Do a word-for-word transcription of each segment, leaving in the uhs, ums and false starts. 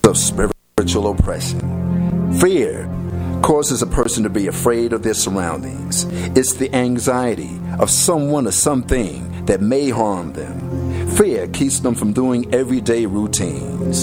of spiritual oppression. Fear causes a person to be afraid of their surroundings. It's the anxiety of someone or something that may harm them. Fear keeps them from doing everyday routines.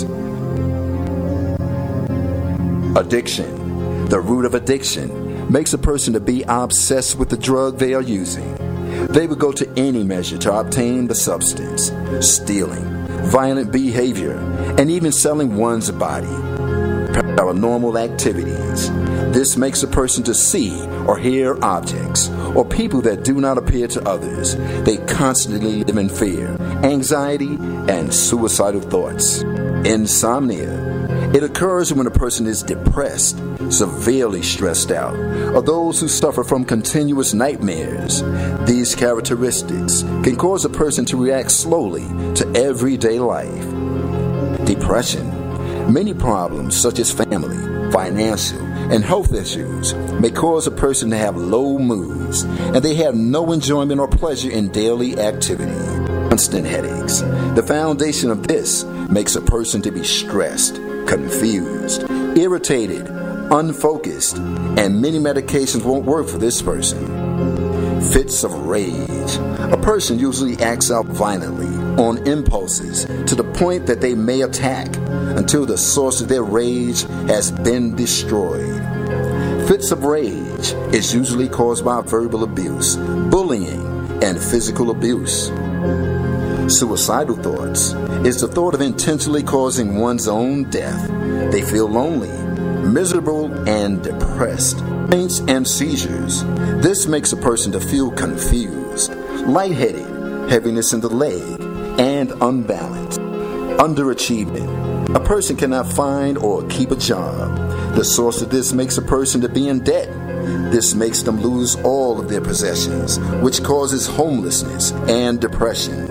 Addiction. The root of addiction makes a person to be obsessed with the drug they are using. They would go to any measure to obtain the substance, stealing, violent behavior, and even selling one's body. Paranormal activities. This makes a person to see or hear objects or people that do not appear to others. They constantly live in fear, anxiety, and suicidal thoughts. Insomnia. It occurs when a person is depressed, severely stressed out, or those who suffer from continuous nightmares. These characteristics can cause a person to react slowly to everyday life. Depression. Many problems such as family, financial, and health issues may cause a person to have low moods, and they have no enjoyment or pleasure in daily activity. Constant headaches. The foundation of this makes a person to be stressed, confused, irritated, unfocused, and many medications won't work for this person. Fits of rage. A person usually acts out violently on impulses to the point that they may attack until the source of their rage has been destroyed. Fits of rage is usually caused by verbal abuse, bullying, and physical abuse. Suicidal thoughts is the thought of intentionally causing one's own death. They feel lonely, miserable, and depressed. Faints and seizures. This makes a person to feel confused, lightheaded, heaviness in the leg, and unbalanced. Underachievement. A person cannot find or keep a job. The source of this makes a person to be in debt. This makes them lose all of their possessions, which causes homelessness and depression.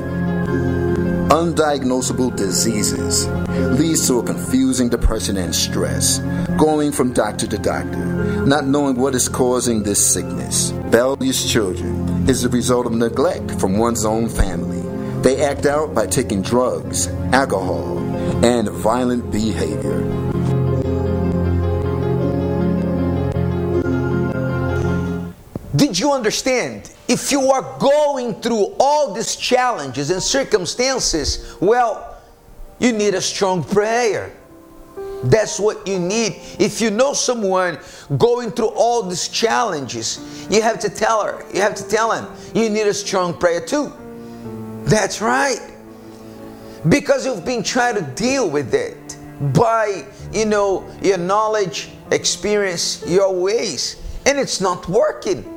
Undiagnosable diseases leads to a confusing depression and stress, going from doctor to doctor, not knowing what is causing this sickness. Rebellious children is the result of neglect from one's own family. They act out by taking drugs, alcohol, and violent behavior. Did you understand? If you are going through all these challenges and circumstances, well, you need a strong prayer. That's what you need. If you know someone going through all these challenges, you have to tell her, you have to tell him, you need a strong prayer too. That's right. Because you've been trying to deal with it by, you know, your knowledge, experience, your ways, and it's not working.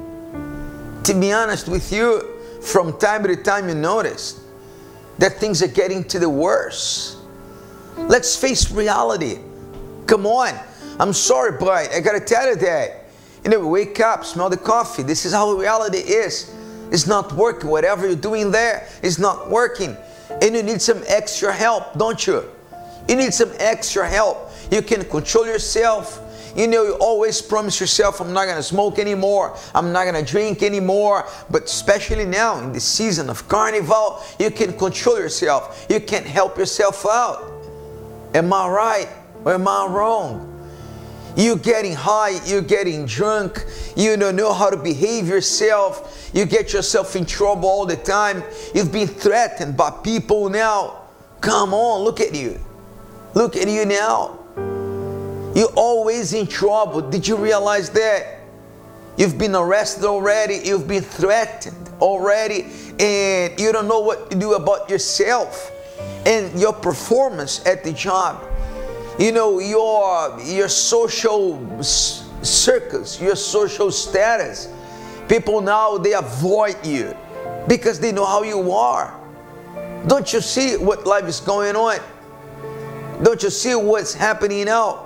To be honest with you, from time to time you notice that things are getting to the worst. Let's face reality. Come on. I'm sorry, but I gotta tell you that. You know, wake up, smell the coffee. This is how reality is. It's not working. Whatever you're doing there is not working. And you need some extra help, don't you? You need some extra help. You can control yourself. You know, you always promise yourself, I'm not going to smoke anymore. I'm not going to drink anymore. But especially now in the season of Carnival, you can control yourself. You can help yourself out. Am I right or am I wrong? You're getting high, you're getting drunk, you don't know how to behave yourself, you get yourself in trouble all the time, you've been threatened by people now. Come on, look at you. Look at you now. You're always in trouble. Did you realize that? You've been arrested already, you've been threatened already, and you don't know what to do about yourself and your performance at the job. You know, your, your social circles, your social status. People now, they avoid you because they know how you are. Don't you see what life is going on? Don't you see what's happening now?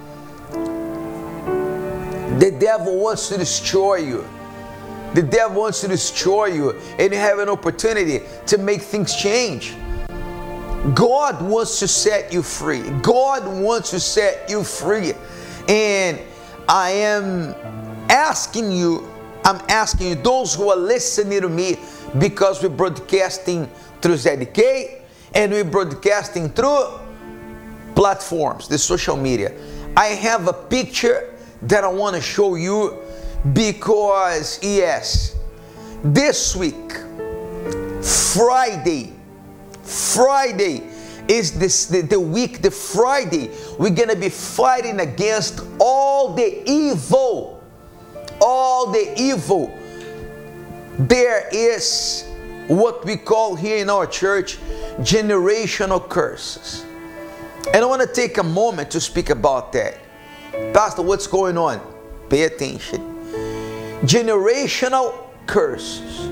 The devil wants to destroy you. The devil wants to destroy you, and you have an opportunity to make things change. God wants to set you free. God wants to set you free. And I am asking you, I'm asking you, those who are listening to me, because we're broadcasting through Z D K and we're broadcasting through platforms, the social media. I have a picture that I want to show you because, yes, this week, Friday, Friday is this the, the week, the Friday, we're going to be fighting against all the evil, all the evil. There is what we call here in our church generational curses. And I want to take a moment to speak about that. Pastor, what's going on? Pay attention. Generational curses.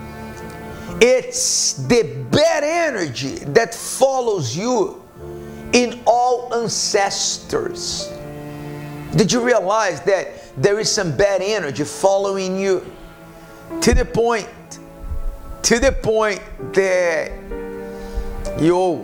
It's the bad energy that follows you in all ancestors. Did you realize that there is some bad energy following you to the point, to the point that you,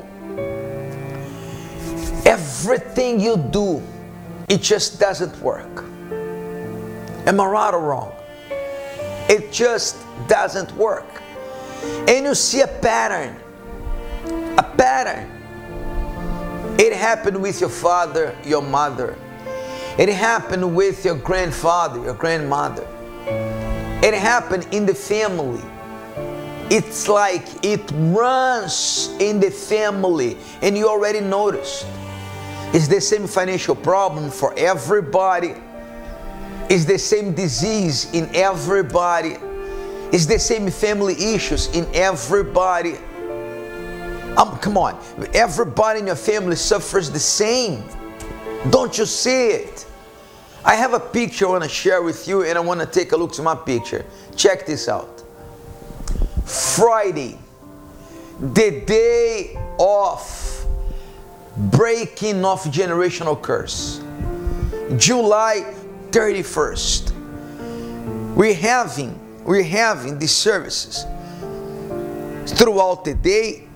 everything you do, it just doesn't work. Am I right or wrong? It just doesn't work. And you see a pattern, a pattern. It happened with your father, your mother. It happened with your grandfather, your grandmother. It happened in the family. It's like it runs in the family, and you already noticed. It's the same financial problem for everybody. It's the same disease in everybody. It's the same family issues in everybody. Um, come on, everybody in your family suffers the same. Don't you see it? I have a picture I want to share with you, and I want to take a look to my picture. Check this out. Friday, the day of breaking of generational curse. July thirty-first. We're having We're having these services throughout the day,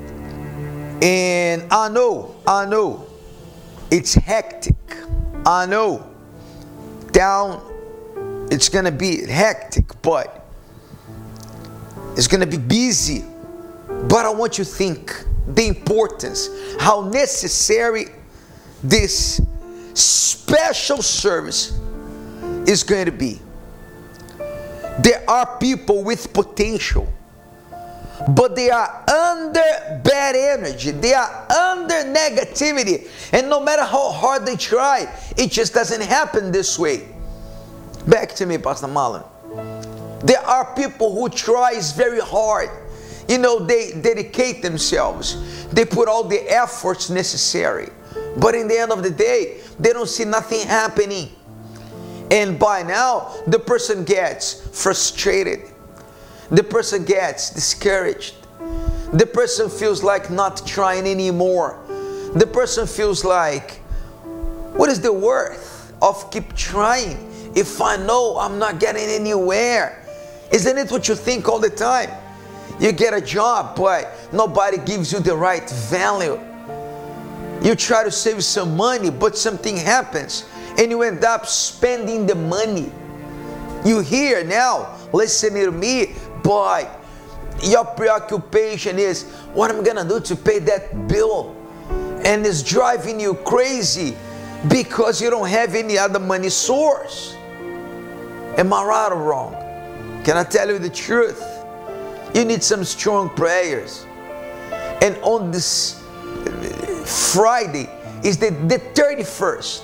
and I know, I know, it's hectic. I know, down, it's gonna be hectic, but it's gonna be busy. But I want you to think the importance, how necessary this special service is going to be. There are people with potential, but they are under bad energy. They are under negativity. And no matter how hard they try, it just doesn't happen this way. Back to me, Pastor Marlon. There are people who tries very hard. You know, they dedicate themselves. They put all the efforts necessary. But in the end of the day, they don't see nothing happening. And by now, the person gets frustrated. The person gets discouraged. The person feels like not trying anymore. The person feels like, what is the worth of keep trying if I know I'm not getting anywhere? Isn't it what you think all the time? You get a job, but nobody gives you the right value. You try to save some money, but something happens, and you end up spending the money. You hear now, listen to me, but your preoccupation is, what am I gonna do to pay that bill? And it's driving you crazy because you don't have any other money source. Am I right or wrong? Can I tell you the truth? You need some strong prayers. And on this Friday is the, the thirty-first.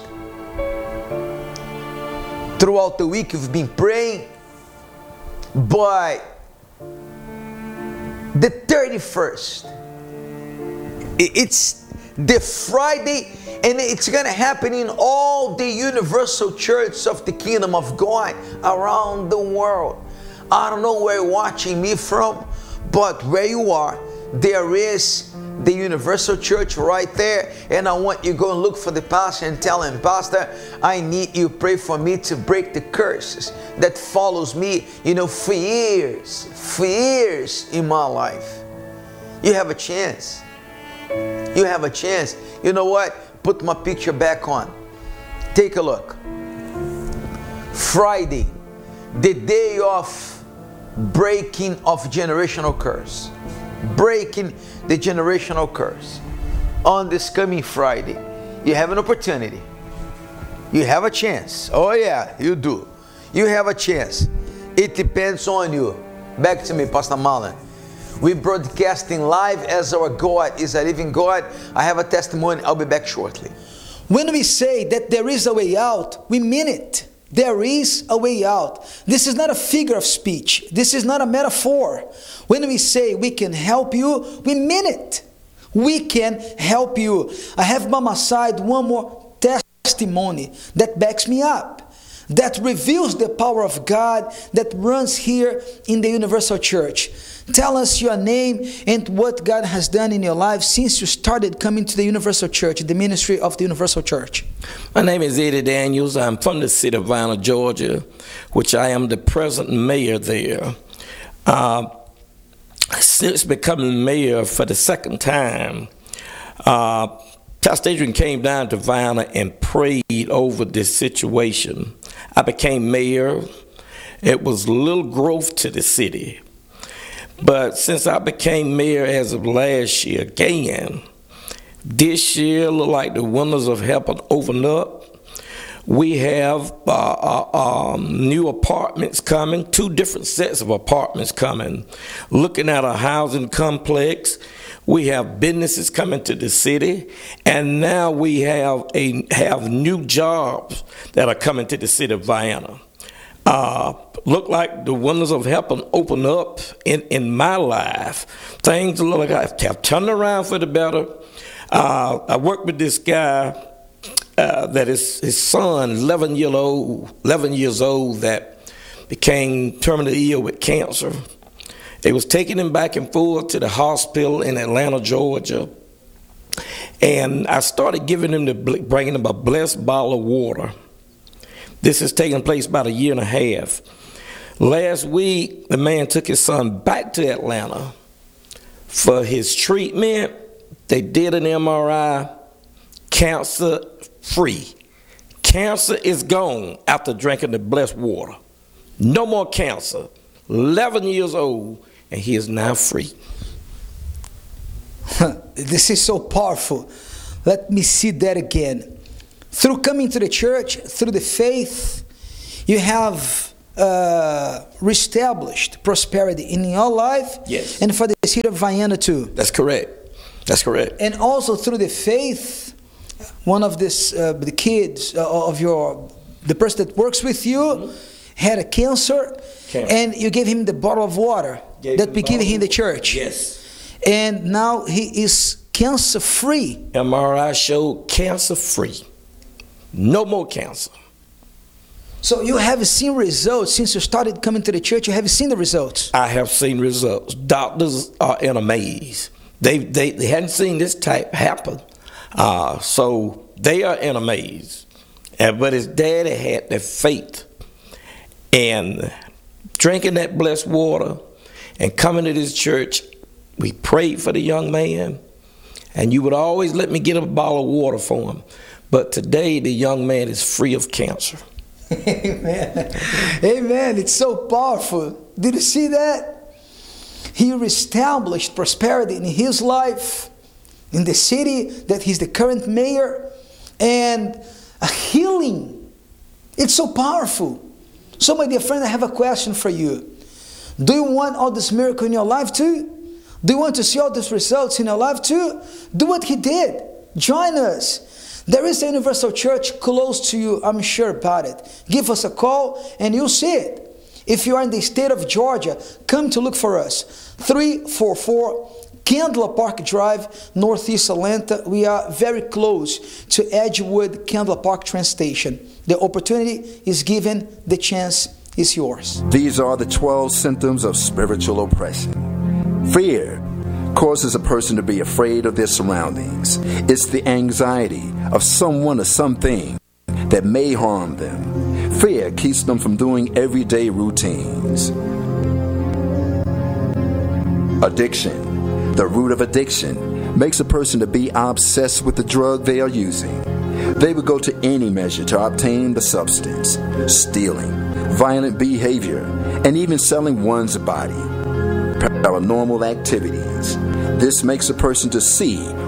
Throughout the week you've been praying, but the thirty-first, it's the Friday, and it's going to happen in all the universal churches of the kingdom of God around the world. I don't know where you're watching me from, but where you are, there is the universal church right there, and I want you to go and look for the pastor and tell him, Pastor, I need you to pray for me to break the curses that follows me, you know, for years, for years in my life. You have a chance. You have a chance. You know what? Put my picture back on. Take a look. Friday, the day of breaking of generational curse. Breaking the generational curse. on this coming Friday. You have an opportunity. You have a chance. Oh yeah, you do. You have a chance. It depends on you. Back to me, Pastor Marlon. We're broadcasting live as our God is a living God. I have a testimony. I'll be back shortly. When we say that there is a way out, we mean it. There is a way out. This is not a figure of speech. This is not a metaphor. When we say we can help you, we mean it. We can help you. I have by my side one more testimony that backs me up, that reveals the power of God that runs here in the Universal Church. Tell us your name and what God has done in your life since you started coming to the Universal Church, the ministry of the Universal Church. My name is Eddie Daniels. I'm from the city of Vienna, Georgia, which I am the present mayor there. Uh, since becoming mayor for the second time, uh, Pastor Adrian came down to Vienna and prayed over this situation. I became mayor. It was little growth to the city. But since I became mayor as of last year again, this year look like the windows of heaven opened up. We have uh, uh, um, new apartments coming, two different sets of apartments coming. Looking at a housing complex, we have businesses coming to the city, and now we have a have new jobs that are coming to the city of Vienna. Uh, look like the windows of heaven open up in, in my life. Things look like I have turned around for the better. Uh, I worked with this guy uh, that is his son, eleven year old, eleven years old, that became terminally ill with cancer. They was taking him back and forth to the hospital in Atlanta, Georgia. And I started giving him the, bringing him a blessed bottle of water. This has taken place about a year and a half. Last week, the man took his son back to Atlanta for his treatment. They did an M R I, cancer free. Cancer is gone after drinking the blessed water. No more cancer. eleven years old, and he is now free. This is so powerful. Let me see that again. Through coming to the church, through the faith, you have uh, reestablished prosperity in your life. Yes. And for the city of Vienna too. That's correct. That's correct. And also through the faith, one of this, uh, the kids uh, of your, the person that works with you, mm-hmm. had a cancer, cancer, and you gave him the bottle of water gave that we give him in the church. Yes. And now he is cancer free. M R I showed cancer free. No more cancer. So you have seen results since you started coming to the church. You have seen the results. I have seen results. Doctors are in a maze. They they, they hadn't seen this type happen. Uh, so they are in a maze. And, but his daddy had the faith. And drinking that blessed water and coming to this church, we prayed for the young man. And you would always let me get a bottle of water for him. But today, the young man is free of cancer. Amen. Amen. It's so powerful. Did you see that? He reestablished prosperity in his life, in the city that he's the current mayor, and a healing. It's so powerful. So, my dear friend, I have a question for you. Do you want all this miracle in your life too? Do you want to see all these results in your life too? Do what he did. Join us. There is a Universal Church close to you, I'm sure about it. Give us a call and you'll see it. If you are in the state of Georgia, come to look for us. three four four Candler Park Drive, Northeast Atlanta. We are very close to Edgewood Candler Park train station. The opportunity is given, the chance is yours. These are the twelve symptoms of spiritual oppression. Fear causes a person to be afraid of their surroundings. It's the anxiety of someone or something that may harm them. Fear keeps them from doing everyday routines. Addiction. The root of addiction makes a person to be obsessed with the drug they are using. They would go to any measure to obtain the substance. Stealing, violent behavior, and even selling one's body. Paranormal activities. This makes a person to see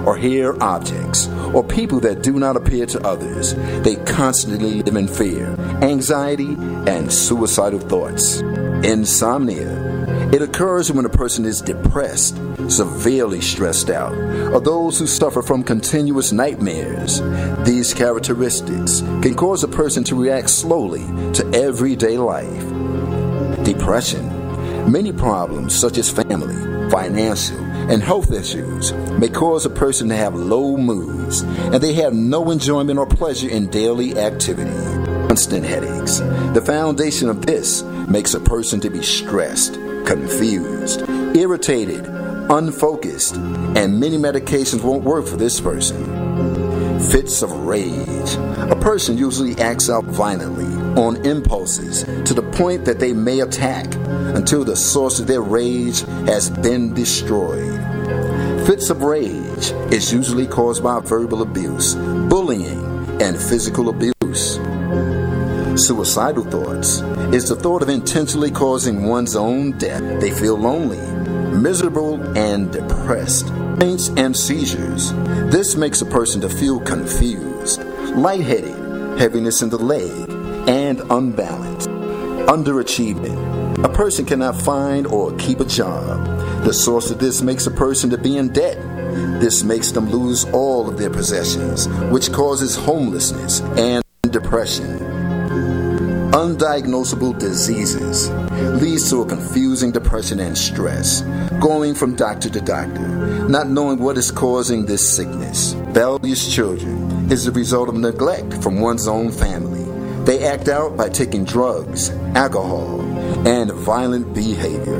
or hear objects, or people that do not appear to others. They constantly live in fear, anxiety, and suicidal thoughts. Insomnia. It occurs when a person is depressed, severely stressed out, or those who suffer from continuous nightmares. These characteristics can cause a person to react slowly to everyday life. Depression. Many problems such as family, financial, and health issues may cause a person to have low moods, and they have no enjoyment or pleasure in daily activity. Constant headaches. The foundation of this makes a person to be stressed, confused, irritated, unfocused, and many medications won't work for this person. Fits of rage. A person usually acts out violently on impulses to the point that they may attack until the source of their rage has been destroyed. Fits of rage is usually caused by verbal abuse, bullying, and physical abuse. Suicidal thoughts is the thought of intentionally causing one's own death. They feel lonely, miserable, and depressed. Faints and seizures. This makes a person to feel confused, lightheaded, heaviness in the leg, and unbalanced. Underachievement. A person cannot find or keep a job. The source of this makes a person to be in debt. This makes them lose all of their possessions, which causes homelessness and depression. Undiagnosable diseases leads to a confusing depression and stress, going from doctor to doctor, not knowing what is causing this sickness. Rebellious children is the result of neglect from one's own family. They act out by taking drugs, alcohol, and violent behavior.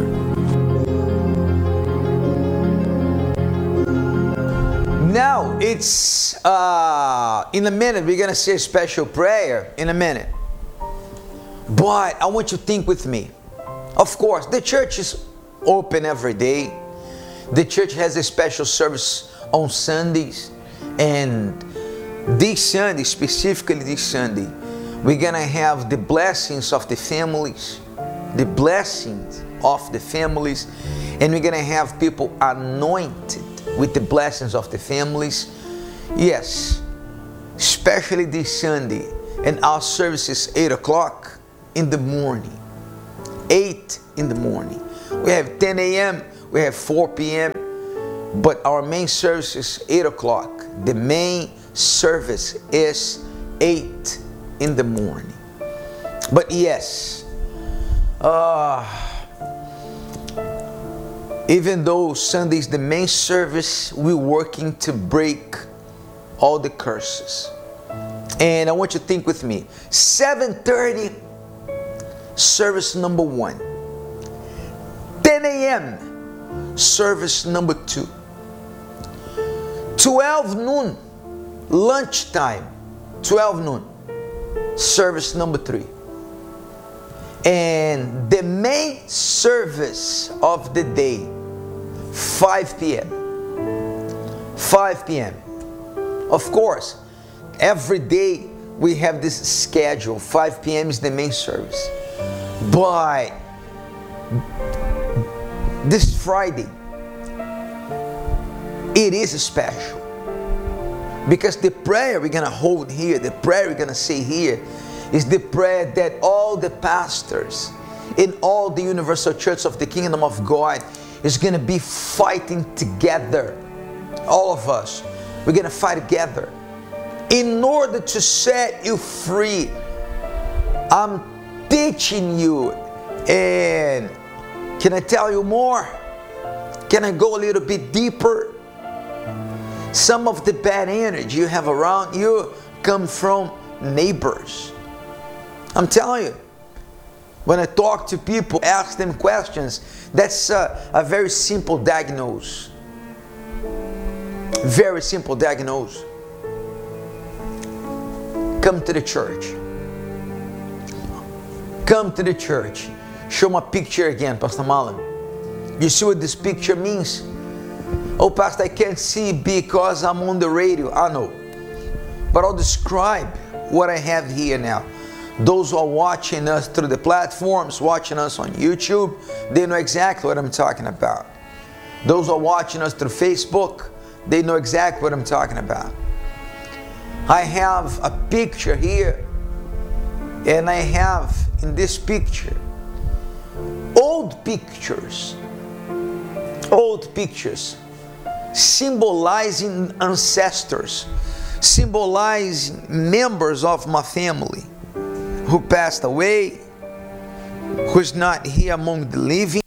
Now it's, uh, in a minute, we're going to say a special prayer in a minute. But I want you to think with me. Of course, the church is open every day. The church has a special service on Sundays. And this Sunday, specifically this Sunday, we're going to have the blessings of the families. The blessings of the families. And we're going to have people anointed with the blessings of the families. Yes, especially this Sunday. And our service is eight o'clock in the morning. eight in the morning. We have ten a.m., we have four p.m., but our main service is eight o'clock. The main service is eight in the morning. But yes, uh, even though Sunday is the main service, we're working to break all the curses. And I want you to think with me. seven thirty, service number one. ten a.m., service number two. twelve noon, lunchtime. twelve noon, service number three. And the main service of the day, five p.m. five p.m. Of course, every day we have this schedule. five p.m. is the main service. But this Friday, it is special. Because the prayer we're going to hold here, the prayer we're going to say here, is the prayer that all the pastors in all the Universal Church of the Kingdom of God is going to be fighting together. All of us, we're going to fight together in order to set you free. I'm teaching you, and can I tell you more? Can I go a little bit deeper? Some of the bad energy you have around you come from neighbors. I'm telling you, when I talk to people, ask them questions, that's a, a very simple diagnose. Very simple diagnose. Come to the church. Come to the church. Show my picture again, Pastor Marlon. You see what this picture means? Oh, Pastor, I can't see because I'm on the radio. I know. But I'll describe what I have here now. Those who are watching us through the platforms, watching us on YouTube, they know exactly what I'm talking about. Those who are watching us through Facebook, they know exactly what I'm talking about. I have a picture here, and I have in this picture old pictures, old pictures symbolizing ancestors, symbolizing members of my family who passed away, who's not here among the living.